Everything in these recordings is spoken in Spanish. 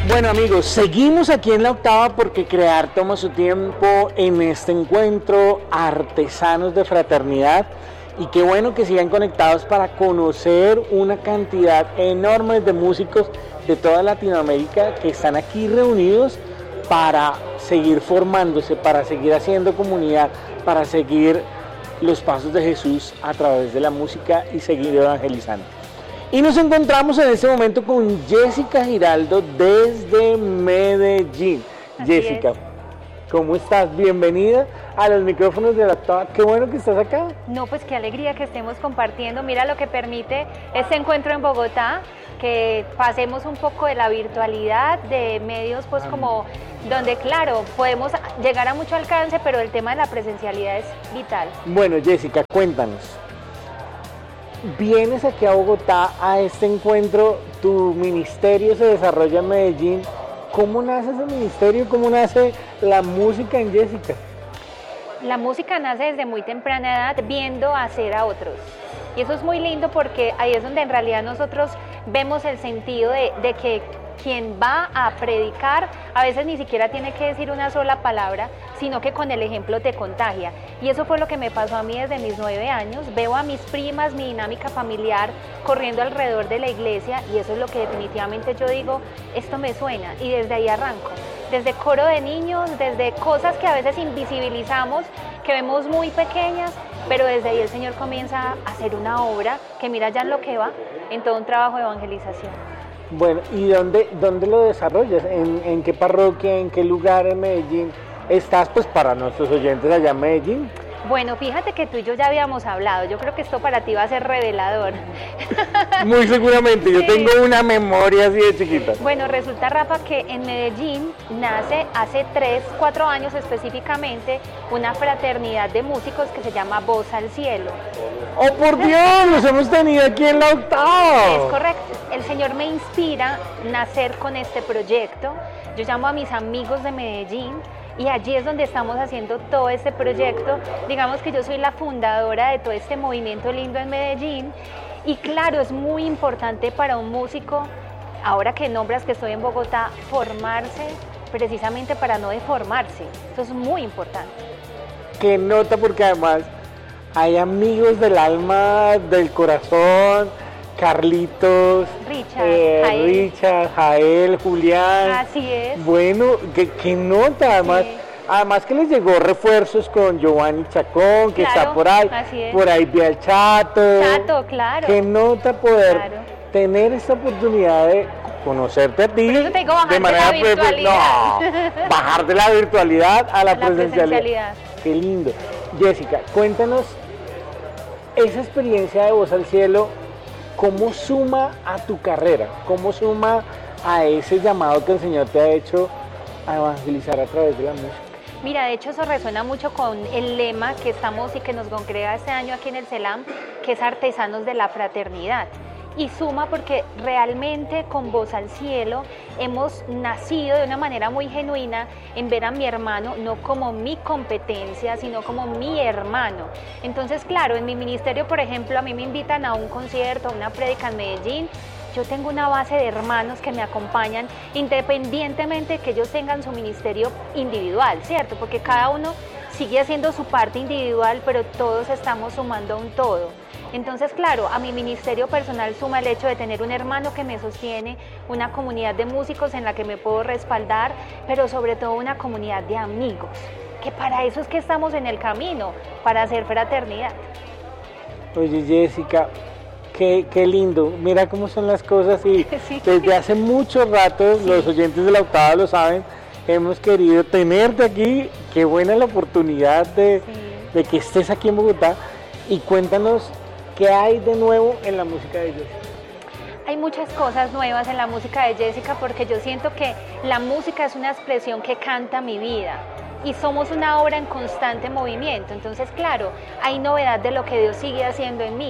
Bueno amigos, seguimos aquí en La Octava porque crear toma su tiempo en este encuentro Artesanos de Fraternidad, y qué bueno que sigan conectados para conocer una cantidad enorme de músicos de toda Latinoamérica que están aquí reunidos para seguir formándose, para seguir haciendo comunidad, para seguir los pasos de Jesús a través de la música y seguir evangelizando. Y nos encontramos en este momento con Jessica Giraldo desde Medellín. Así Jessica, es. ¿cómo estás? Bienvenida a los micrófonos de La Octava. Qué bueno que estás acá. No, pues qué alegría que estemos compartiendo. Mira lo que permite este encuentro en Bogotá, que pasemos un poco de la virtualidad, de medios pues como donde claro, podemos llegar a mucho alcance, pero el tema de la presencialidad es vital. Bueno, Jessica, cuéntanos. Vienes aquí a Bogotá a este encuentro, tu ministerio se desarrolla en Medellín. ¿Cómo nace ese ministerio? ¿Cómo nace la música en Jessica? La música nace desde muy temprana edad viendo hacer a otros. Y eso es muy lindo porque ahí es donde en realidad nosotros vemos el sentido de que quien va a predicar a veces ni siquiera tiene que decir una sola palabra, sino que con el ejemplo te contagia. Y eso fue lo que me pasó a mí desde mis 9 años. Veo a mis primas, mi dinámica familiar corriendo alrededor de la iglesia, y eso es lo que definitivamente yo digo, esto me suena, y desde ahí arranco. Desde coro de niños, desde cosas que a veces invisibilizamos, que vemos muy pequeñas, pero desde ahí el Señor comienza a hacer una obra que mira ya en lo que va, en todo un trabajo de evangelización. Bueno, ¿y dónde lo desarrollas? ¿En qué parroquia, en qué lugar en Medellín estás, pues para nuestros oyentes allá en Medellín? Bueno, fíjate que tú y yo ya habíamos hablado, yo creo que esto para ti va a ser revelador. Muy seguramente, yo Sí. tengo una memoria así de chiquita. Bueno, resulta, Rafa, que en Medellín nace hace 3, 4 años específicamente una fraternidad de músicos que se llama Voz al Cielo. ¡Oh, por Dios! ¡Los hemos tenido aquí en La Octava! Es correcto, el Señor me inspira a nacer con este proyecto. Yo llamo a mis amigos de Medellín y allí es donde estamos haciendo todo este proyecto. Digamos que yo soy la fundadora de todo este movimiento lindo en Medellín, y claro, es muy importante para un músico, ahora que nombras que estoy en Bogotá, formarse precisamente para no deformarse. Eso es muy importante. ¡Qué nota! Porque además hay amigos del alma, del corazón, Carlitos, Richard, Jael, Julián. Así es. Bueno, qué nota, además. Sí. Además que les llegó refuerzos con Giovanni Chacón, que Claro, está por ahí. así es. Por ahí vi al Chato. Chato, claro. Qué nota poder Claro. tener esta oportunidad de conocerte a ti Por eso te digo, bajar de de manera la virtualidad. No, bajar de la virtualidad a la presencialidad. Qué lindo. Jessica, cuéntanos esa experiencia de Voz al Cielo, ¿cómo suma a tu carrera? ¿Cómo suma a ese llamado que el Señor te ha hecho a evangelizar a través de la música? Mira, de hecho eso resuena mucho con el lema que estamos y que nos congrega este año aquí en el CELAM, que es Artesanos de la Fraternidad. Y suma porque realmente con Voz al Cielo hemos nacido de una manera muy genuina en ver a mi hermano no como mi competencia, sino como mi hermano. Entonces, claro, en mi ministerio, por ejemplo, a mí me invitan a un concierto, a una prédica en Medellín. Yo tengo una base de hermanos que me acompañan independientemente de que ellos tengan su ministerio individual, ¿cierto? Porque cada uno sigue haciendo su parte individual, pero todos estamos sumando a un todo. Entonces, claro, a mi ministerio personal suma el hecho de tener un hermano que me sostiene, una comunidad de músicos en la que me puedo respaldar, pero sobre todo una comunidad de amigos, que para eso es que estamos en el camino, para hacer fraternidad. Oye, Jessica, qué lindo, mira cómo son las cosas, y Sí. desde hace mucho rato, los oyentes de La Octava lo saben, hemos querido tenerte aquí. Qué buena la oportunidad de que estés aquí en Bogotá, y cuéntanos qué hay de nuevo en la música de Jessica. Hay muchas cosas nuevas en la música de Jessica porque yo siento que la música es una expresión que canta mi vida y somos una obra en constante movimiento. Entonces, claro, hay novedad de lo que Dios sigue haciendo en mí.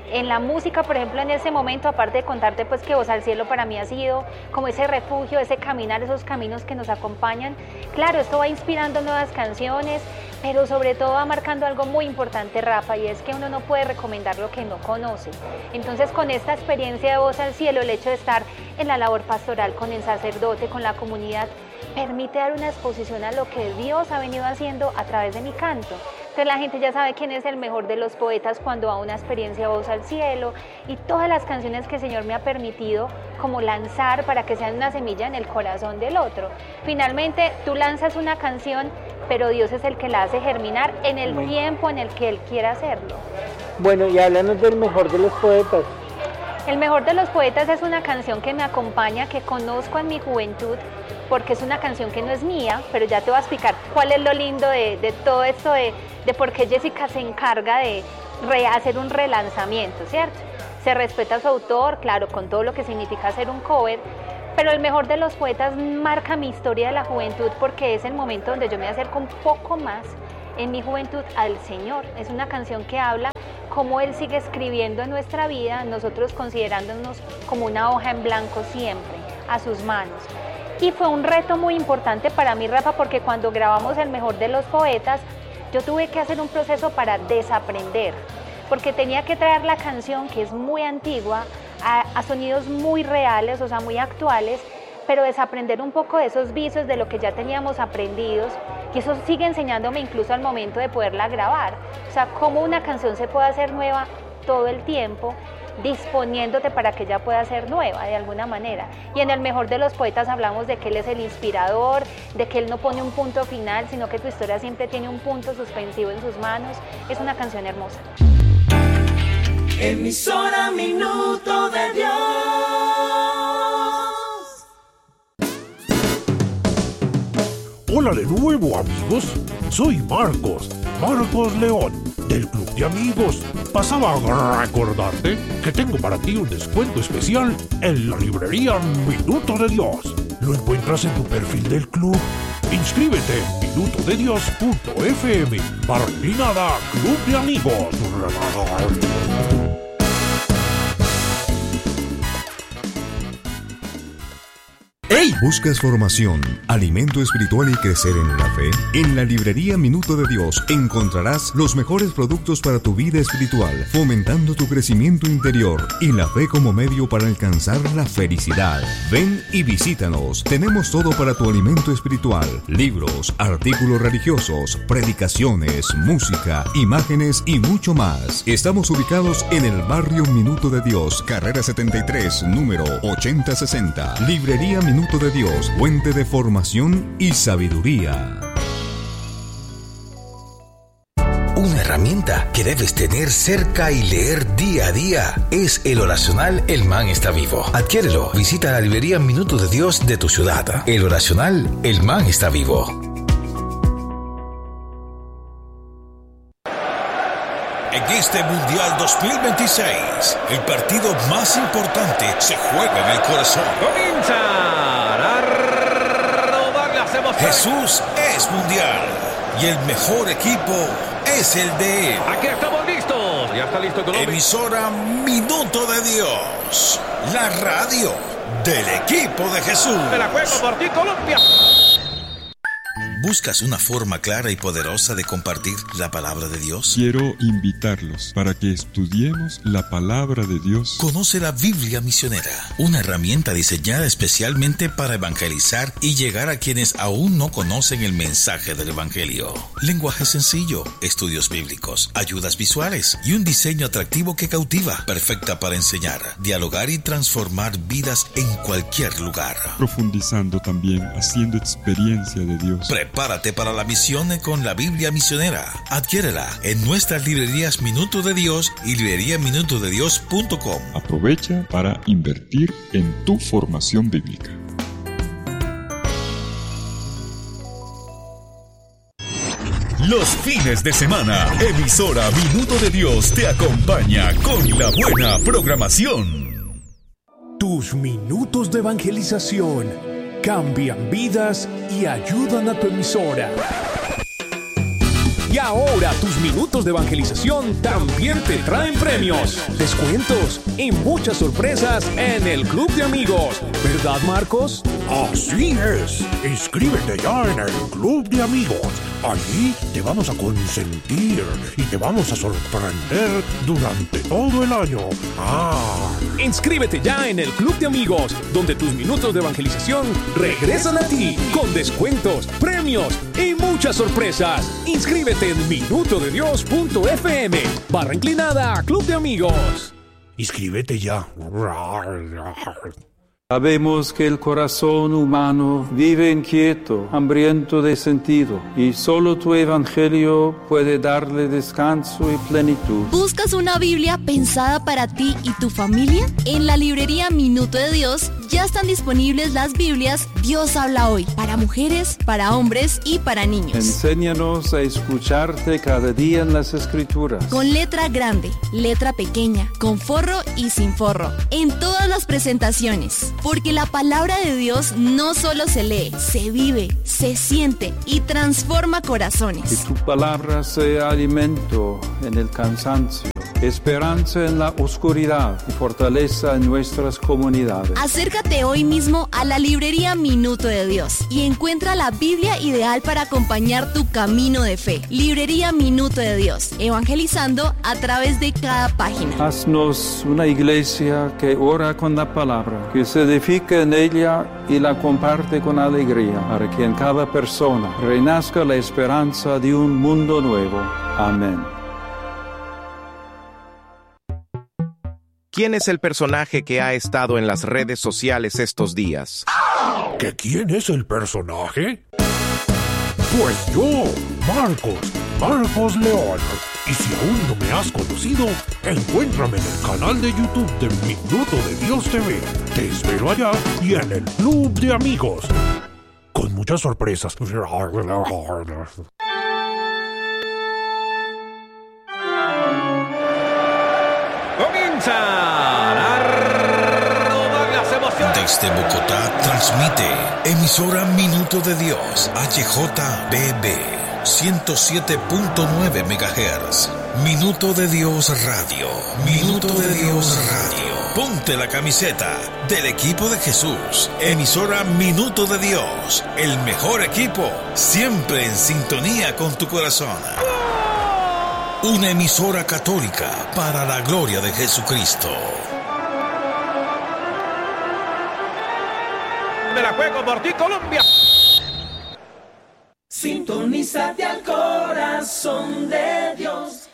En la música, por ejemplo, en ese momento, aparte de contarte pues que Voz al Cielo para mí ha sido como ese refugio, ese caminar, esos caminos que nos acompañan, claro, esto va inspirando nuevas canciones, pero sobre todo va marcando algo muy importante, Rafa, y es que uno no puede recomendar lo que no conoce. Entonces, con esta experiencia de Voz al Cielo, el hecho de estar en la labor pastoral con el sacerdote, con la comunidad, permite dar una exposición a lo que Dios ha venido haciendo a través de mi canto. Entonces la gente ya sabe quién es el mejor de los poetas cuando va a una experiencia Voz al Cielo, y todas las canciones que el Señor me ha permitido como lanzar para que sean una semilla en el corazón del otro. Finalmente tú lanzas una canción, pero Dios es el que la hace germinar en el tiempo en el que Él quiera hacerlo. Bueno, y háblanos del mejor de los poetas. El mejor de los poetas es una canción que me acompaña, que conozco en mi juventud, porque es una canción que no es mía, pero ya te voy a explicar cuál es lo lindo de todo esto, de por qué Jessica se encarga de hacer un relanzamiento, ¿cierto? Se respeta a su autor, claro, con todo lo que significa hacer un cover, pero el mejor de los poetas marca mi historia de la juventud, porque es el momento donde yo me acerco un poco más en mi juventud al Señor. Es una canción que habla cómo Él sigue escribiendo en nuestra vida, nosotros considerándonos como una hoja en blanco siempre, a sus manos. Y fue un reto muy importante para mí, Rafa, porque cuando grabamos El Mejor de los Poetas, yo tuve que hacer un proceso para desaprender, porque tenía que traer la canción, que es muy antigua, a sonidos muy reales, o sea, muy actuales, pero desaprender un poco de esos vicios de lo que ya teníamos aprendidos, y eso sigue enseñándome incluso al momento de poderla grabar. O sea, cómo una canción se puede hacer nueva todo el tiempo, disponiéndote para que ella pueda ser nueva de alguna manera. Y en El Mejor de los Poetas hablamos de que Él es el inspirador, de que Él no pone un punto final, sino que tu historia siempre tiene un punto suspensivo en sus manos. Es una canción hermosa. Emisora Minuto de Dios. Hola de nuevo, amigos. Soy Marcos León, del Club de Amigos. Pasaba a recordarte que tengo para ti un descuento especial en la librería Minuto de Dios. Lo encuentras en tu perfil del club. Inscríbete en minutodedios.fm / Club de Amigos. ¡Hey! ¿Buscas formación, alimento espiritual y crecer en la fe? En la librería Minuto de Dios encontrarás los mejores productos para tu vida espiritual, fomentando tu crecimiento interior y la fe como medio para alcanzar la felicidad. Ven y visítanos. Tenemos todo para tu alimento espiritual: libros, artículos religiosos, predicaciones, música, imágenes y mucho más. Estamos ubicados en el barrio Minuto de Dios, carrera 73, número 8060. Librería Minuto de Dios, fuente de formación y sabiduría. Una herramienta que debes tener cerca y leer día a día es el oracional El Man está vivo. Adquiérelo. Visita la librería Minuto de Dios de tu ciudad. El oracional El Man está vivo. En este Mundial 2026, el partido más importante se juega en el corazón. Comienzan a rodar las emociones. Jesús es mundial y el mejor equipo es el de él. Aquí estamos listos. Ya está listo Colombia. Emisora Minuto de Dios, la radio del equipo de Jesús. Me la juego por ti, Colombia. ¿Buscas una forma clara y poderosa de compartir la palabra de Dios? Quiero invitarlos para que estudiemos la palabra de Dios. Conoce la Biblia Misionera, una herramienta diseñada especialmente para evangelizar y llegar a quienes aún no conocen el mensaje del Evangelio. Lenguaje sencillo, estudios bíblicos, ayudas visuales y un diseño atractivo que cautiva, perfecta para enseñar, dialogar y transformar vidas en cualquier lugar. Profundizando también, haciendo experiencia de Dios. Prepárate para la misión con la Biblia Misionera. Adquiérela en nuestras librerías Minuto de Dios y libreriaminutodedios.com. Aprovecha para invertir en tu formación bíblica. Los fines de semana, emisora Minuto de Dios te acompaña con la buena programación. Tus minutos de evangelización cambian vidas y ayudan a tu emisora. Y ahora tus minutos de evangelización también te traen premios, descuentos y muchas sorpresas en el Club de Amigos. ¿Verdad, Marcos? Así es. Inscríbete ya en el Club de Amigos. Allí te vamos a consentir y te vamos a sorprender durante todo el año. Inscríbete ya en el Club de Amigos, donde tus minutos de evangelización regresan a ti con descuentos, premios y muchas sorpresas. Inscríbete en minutodedios.fm/inclinada Club de Amigos. Inscríbete ya. Sabemos que el corazón humano vive inquieto, hambriento de sentido, y solo tu evangelio puede darle descanso y plenitud. ¿Buscas una Biblia pensada para ti y tu familia? En la librería Minuto de Dios ya están disponibles las Biblias Dios habla hoy, para mujeres, para hombres y para niños. Enséñanos a escucharte cada día en las Escrituras. Con letra grande, letra pequeña, con forro y sin forro, en todas las presentaciones. Porque la palabra de Dios no solo se lee, se vive, se siente y transforma corazones. Que tu palabra sea alimento en el cansancio, esperanza en la oscuridad y fortaleza en nuestras comunidades. Acércate hoy mismo a la librería Minuto de Dios y encuentra la Biblia ideal para acompañar tu camino de fe. Librería Minuto de Dios, evangelizando a través de cada página. Haznos una iglesia que ora con la palabra, que se edifica en ella y la comparte con alegría, para que en cada persona renazca la esperanza de un mundo nuevo. Amén. ¿Quién es el personaje que ha estado en las redes sociales estos días? ¿Que quién es el personaje? Pues yo, Marcos León. Y si aún no me has conocido, encuéntrame en el canal de YouTube de Minuto de Dios TV. Te espero allá y en el Club de Amigos, con muchas sorpresas. Desde Bogotá transmite emisora Minuto de Dios HJBB 107.9 MHz. Minuto de Dios Radio. Minuto de Dios Radio. Ponte la camiseta del equipo de Jesús. Emisora Minuto de Dios. El mejor equipo, siempre en sintonía con tu corazón. Una emisora católica para la gloria de Jesucristo. Me la juego por ti, Colombia. Sintonízate al corazón de Dios.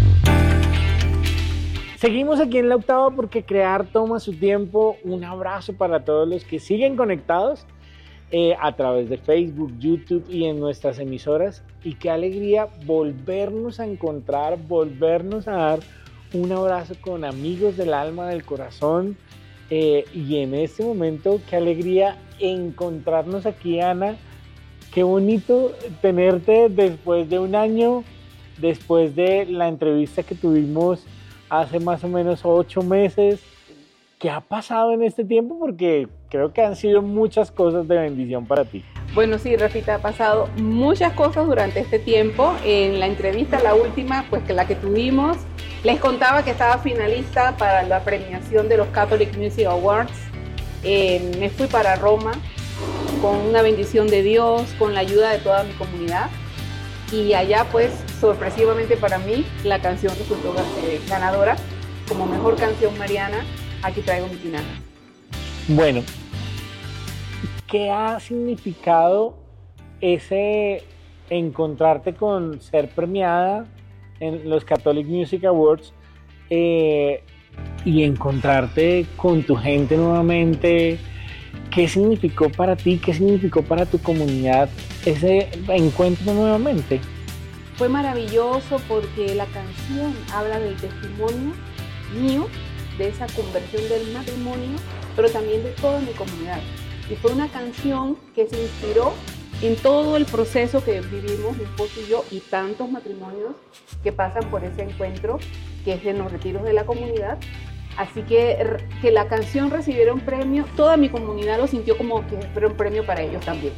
Seguimos aquí en La Octava porque crear toma su tiempo. Un abrazo para todos los que siguen conectados a través de Facebook, YouTube y en nuestras emisoras. Y qué alegría volvernos a encontrar, volvernos a dar un abrazo con amigos del alma, del corazón. Y en este momento, qué alegría encontrarnos aquí, Ana. Qué bonito tenerte después de un año, después de la entrevista que tuvimos hace más o menos 8 meses. ¿Qué ha pasado en este tiempo? Porque creo que han sido muchas cosas de bendición para ti. Bueno, sí, Rafita, ha pasado muchas cosas durante este tiempo. En la entrevista, la última, pues que la que tuvimos, les contaba que estaba finalista para la premiación de los Catholic Music Awards. Me fui para Roma con una bendición de Dios, con la ayuda de toda mi comunidad. Y allá, pues, sorpresivamente para mí, la canción resultó ganadora como mejor canción mariana. Aquí traigo mi tinaja. Bueno, ¿qué ha significado ese encontrarte con ser premiada en los Catholic Music Awards y encontrarte con tu gente nuevamente? ¿Qué significó para ti? ¿Qué significó para tu comunidad ese encuentro nuevamente? Fue maravilloso porque la canción habla del testimonio mío, de esa conversión del matrimonio, pero también de toda mi comunidad. Y fue una canción que se inspiró en todo el proceso que vivimos mi esposo y yo y tantos matrimonios que pasan por ese encuentro, que es en los retiros de la comunidad, Así que la canción recibiera un premio, toda mi comunidad lo sintió como que era un premio para ellos también.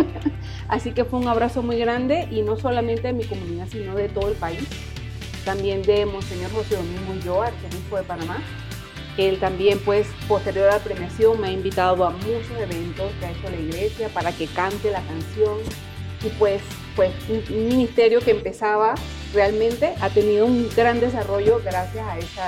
Así que fue un abrazo muy grande, y no solamente de mi comunidad, sino de todo el país. También de Monseñor José Domingo Ulloa, arzobispo de Panamá. Él también, pues, posterior a la premiación, me ha invitado a muchos eventos que ha hecho la iglesia para que cante la canción. Y pues un ministerio que empezaba realmente ha tenido un gran desarrollo gracias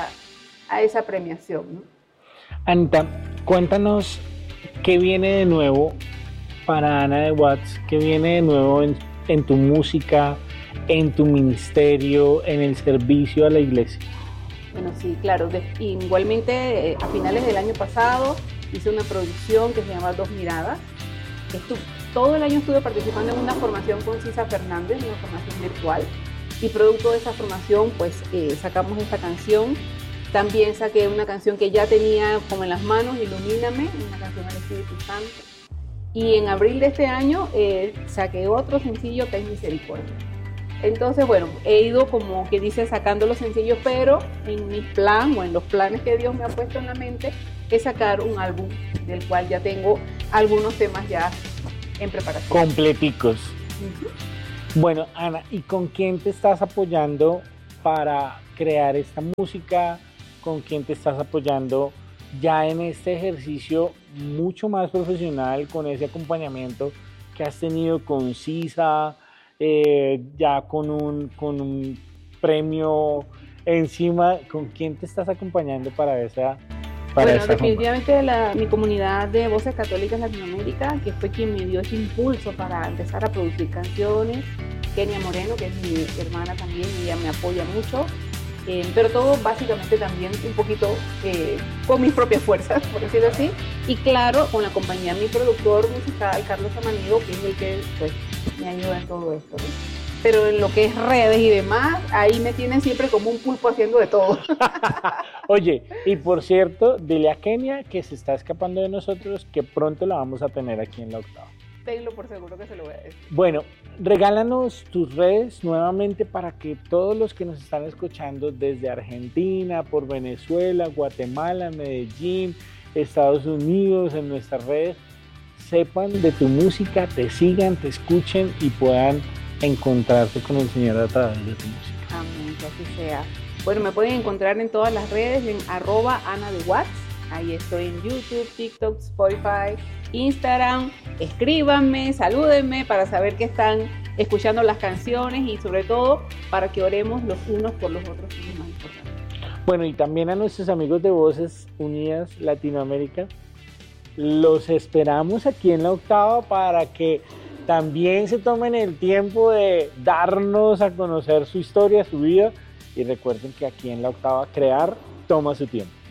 a esa premiación, ¿no? Anita, cuéntanos qué viene de nuevo para Ana de Watts, qué viene de nuevo en tu música, en tu ministerio, en el servicio a la iglesia. Bueno, sí, claro. Igualmente, a finales del año pasado hice una producción que se llama Dos Miradas. Todo el año estuve participando en una formación con Cisa Fernández, una formación virtual, y producto de esa formación, pues sacamos esta canción. También saqué una canción que ya tenía como en las manos, Ilumíname, una canción al Espíritu Santo. Y en abril de este año saqué otro sencillo que es Misericordia. Entonces, bueno, he ido como que dice sacando los sencillos, pero en mi plan o en los planes que Dios me ha puesto en la mente es sacar un álbum del cual ya tengo algunos temas ya en preparación. Completicos. Uh-huh. Bueno, Ana, ¿y con quién te estás apoyando para crear esta música? ¿Con quién te estás apoyando ya en este ejercicio mucho más profesional, con ese acompañamiento que has tenido con Cisa, ya con un premio encima? ¿Con quién te estás acompañando para esa? Bueno, definitivamente mi comunidad de Voces Católicas Latinoamérica, que fue quien me dio ese impulso para empezar a producir canciones. Kenia Moreno, que es mi hermana también, ella me apoya mucho. Pero todo básicamente también un poquito con mis propias fuerzas, por decirlo así, y claro, con la compañía de mi productor musical, Carlos Amanigo, que es el que pues, me ayuda en todo esto, ¿no? Pero en lo que es redes y demás, ahí me tienen siempre como un pulpo haciendo de todo. Oye, y por cierto, dile a Kenia que se está escapando de nosotros, que pronto la vamos a tener aquí en La Octava. Tenlo por seguro que se lo voy a decir. Bueno, regálanos tus redes nuevamente para que todos los que nos están escuchando desde Argentina, por Venezuela, Guatemala, Medellín, Estados Unidos, en nuestras redes, sepan de tu música, te sigan, te escuchen y puedan encontrarse con el Señor a través de tu música. Amén, que así sea. Bueno, me pueden encontrar en todas las redes en @AnaDeWatts. Ahí estoy en YouTube, TikTok, Spotify, Instagram. Escríbanme, salúdenme para saber que están escuchando las canciones y sobre todo para que oremos los unos por los otros, que es más importante. Bueno, y también a nuestros amigos de Voces Unidas Latinoamérica, los esperamos aquí en La Octava para que también se tomen el tiempo de darnos a conocer su historia, su vida, y recuerden que aquí en La Octava crear toma su tiempo.